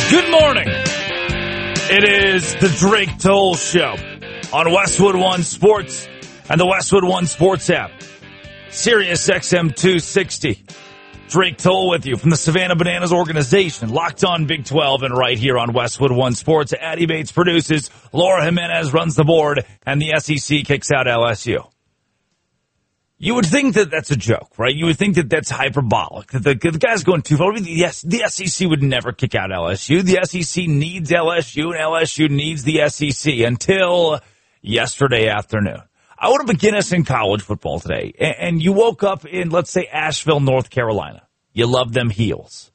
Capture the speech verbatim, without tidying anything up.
Good morning. It is the Drake Toll Show on Westwood One Sports and the Westwood One Sports app. Sirius X M two sixty. Drake Toll with you from the Savannah Bananas organization. Locked on Big twelve and right here on Westwood One Sports. Addie Bates produces. Laura Jimenez runs the board. And the S E C kicks out L S U. You would think that that's a joke, right? You would think that that's hyperbolic. That the, the guy's going too far. Yes, the S E C would never kick out L S U. The S E C needs L S U, and L S U needs the S E C until yesterday afternoon. I would have begin us in college football today, and, and you woke up in, let's say, Asheville, North Carolina. You love them heels.